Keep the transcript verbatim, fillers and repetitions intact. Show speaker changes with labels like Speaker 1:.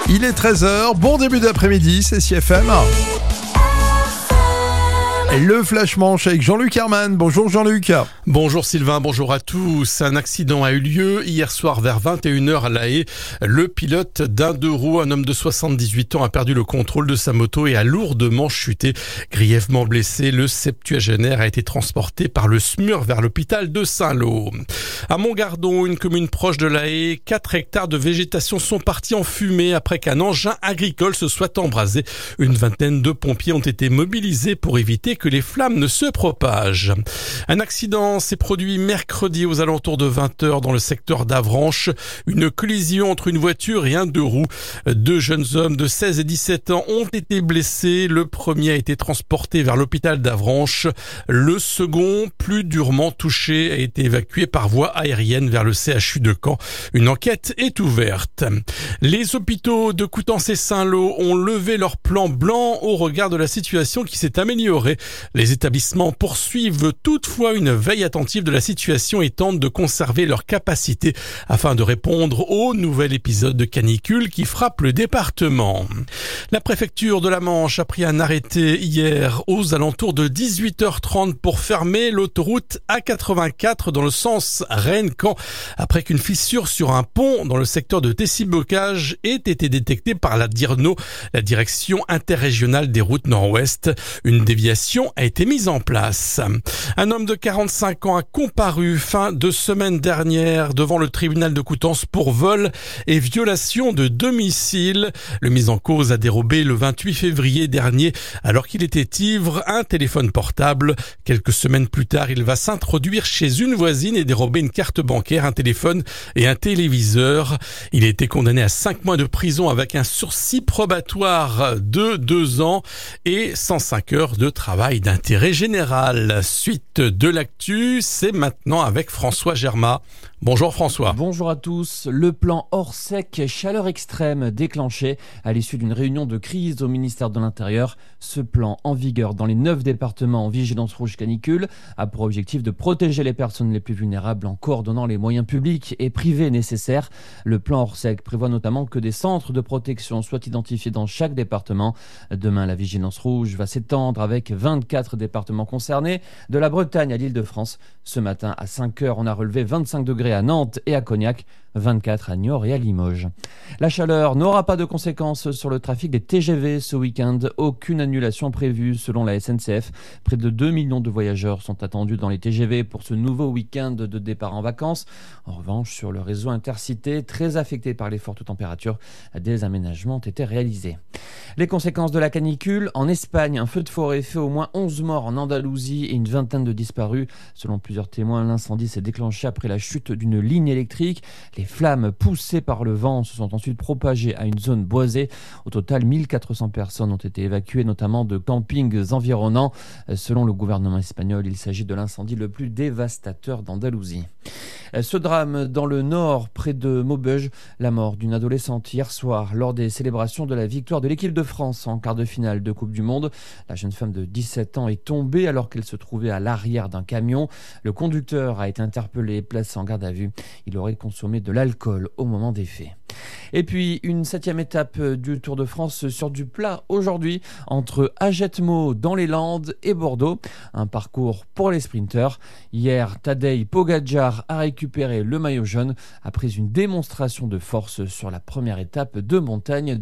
Speaker 1: Il est treize heures, bon début d'après-midi, c'est C F M. Le Flash Manche avec Jean-Luc Herman. Bonjour Jean-Luc.
Speaker 2: Bonjour Sylvain, bonjour à tous. Un accident a eu lieu hier soir vers vingt et une heures à La Haye. Le pilote d'un deux roues, un homme de soixante-dix-huit ans, a perdu le contrôle de sa moto et a lourdement chuté. Grièvement blessé, le septuagénaire a été transporté par le S M U R vers l'hôpital de Saint-Lô. À Montgardon, une commune proche de La Haye, quatre hectares de végétation sont partis en fumée après qu'un engin agricole se soit embrasé. Une vingtaine de pompiers ont été mobilisés pour éviter que les flammes ne se propagent. Un accident s'est produit mercredi aux alentours de vingt heures dans le secteur d'Avranches. Une collision entre une voiture et un deux roues. Deux jeunes hommes de seize et dix-sept ans ont été blessés. Le premier a été transporté vers l'hôpital d'Avranches. Le second, plus durement touché, a été évacué par voie aérienne vers le C H U de Caen. Une enquête est ouverte. Les hôpitaux de Coutances et Saint-Lô ont levé leur plan blanc au regard de la situation qui s'est améliorée. Les établissements poursuivent toutefois une veille attentive de la situation et tentent de conserver leur capacité afin de répondre au nouvel épisode de canicule qui frappe le département. La préfecture de la Manche a pris un arrêté hier aux alentours de dix-huit heures trente pour fermer l'autoroute A quatre-vingt-quatre dans le sens Rennes-Caen après qu'une fissure sur un pont dans le secteur de Tessy-Bocage ait été détectée par la DIRNO, la direction interrégionale des routes nord-ouest. Une déviation a été mise en place. Un homme de quarante-cinq ans a comparu fin de semaine dernière devant le tribunal de Coutances pour vol et violation de domicile. Le mis en cause a dérobé le vingt-huit février dernier alors qu'il était ivre un téléphone portable. Quelques semaines plus tard, il va s'introduire chez une voisine et dérober une carte bancaire, un téléphone et un téléviseur. Il a été condamné à cinq mois de prison avec un sursis probatoire de deux ans et cent cinq heures de travail d'intérêt général. Suite de l'actu, c'est maintenant avec François Germain. Bonjour François.
Speaker 3: Bonjour à tous. Le plan Orsec chaleur extrême déclenché à l'issue d'une réunion de crise au ministère de l'Intérieur. Ce plan en vigueur dans les neuf départements en vigilance rouge canicule a pour objectif de protéger les personnes les plus vulnérables en coordonnant les moyens publics et privés nécessaires. Le plan Orsec prévoit notamment que des centres de protection soient identifiés dans chaque département. Demain, la vigilance rouge va s'étendre avec vingt-quatre départements concernés, de la Bretagne à l'Île-de-France. Ce matin, à cinq heures, on a relevé vingt-cinq degrés à Nantes et à Cognac, vingt-quatre à Niort et à Limoges. La chaleur n'aura pas de conséquences sur le trafic des T G V ce week-end. Aucune annulation prévue selon la S N C F. Près de deux millions de voyageurs sont attendus dans les T G V pour ce nouveau week-end de départ en vacances. En revanche, sur le réseau intercité, très affecté par les fortes températures, des aménagements ont été réalisés. Les conséquences de la canicule, en Espagne, un feu de forêt fait au moins onze morts en Andalousie et une vingtaine de disparus. Selon plusieurs témoins, l'incendie s'est déclenché après la chute d'une ligne électrique. Les flammes poussées par le vent se sont ensuite propagées à une zone boisée. Au total, mille quatre cents personnes ont été évacuées, notamment de campings environnants. Selon le gouvernement espagnol, il s'agit de l'incendie le plus dévastateur d'Andalousie. Ce drame dans le nord, près de Maubeuge, la mort d'une adolescente hier soir lors des célébrations de la victoire de l'équipe de France en quart de finale de Coupe du Monde. La jeune femme de dix-sept ans est tombée alors qu'elle se trouvait à l'arrière d'un camion. Le conducteur a été interpellé et placé en garde à vue. Il aurait consommé de l'alcool au moment des faits. Et puis, une septième étape du Tour de France sur du plat aujourd'hui entre Ajetmo dans les Landes et Bordeaux. Un parcours pour les sprinteurs. Hier, Tadej Pogačar a récupéré le maillot jaune après une démonstration de force sur la première étape de montagne